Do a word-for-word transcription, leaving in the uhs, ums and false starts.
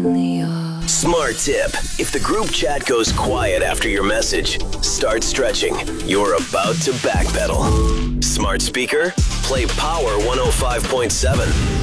finally yours. Smart tip. If the group chat goes quiet after your message, start stretching. You're about to backpedal. Smart speaker, play Power one oh five point seven.